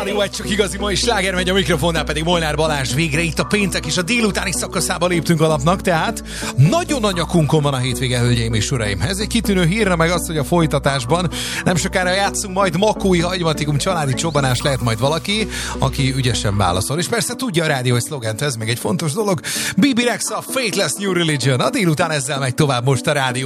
Rádió egy csak igazi mai sláger megy, a mikrofonnál pedig Molnár Balázs. Végre itt a péntek és a délutáni szakaszába léptünk a napnak, tehát nagyon nagy nyakunkon van a hétvége, hölgyeim és uraim. Ez egy kitűnő hírre, meg azt, hogy a folytatásban nem sokára játszunk majd Makói Hagymatikum családi csobbanás, lehet majd valaki, aki ügyesen válaszol. És persze tudja a rádió, hogy szlogent, ez még egy fontos dolog. Bibi Rexha, Faithless New Religion. A délután ezzel megy tovább most a rádió.